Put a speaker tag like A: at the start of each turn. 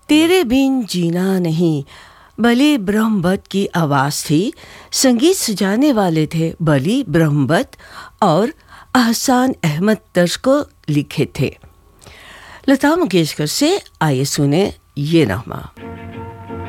A: तेरे बिन जीना नहीं, बली ब्रह्मवत की आवाज़ थी। संगीत सजाने वाले थे बली ब्रह्मवत और अहसान अहमद तर्ज को लिखे थे। लता मंगेशकर से आइए सुने ये नगमा।